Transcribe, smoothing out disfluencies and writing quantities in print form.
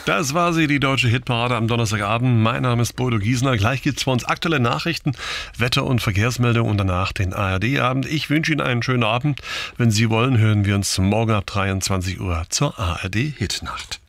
Das war sie, die deutsche Hitparade am Donnerstagabend. Mein Name ist Bodo Giesner. Gleich gibt's für uns aktuelle Nachrichten, Wetter- und Verkehrsmeldungen und danach den ARD-Abend. Ich wünsche Ihnen einen schönen Abend. Wenn Sie wollen, hören wir uns morgen ab 23 Uhr zur ARD-Hitnacht.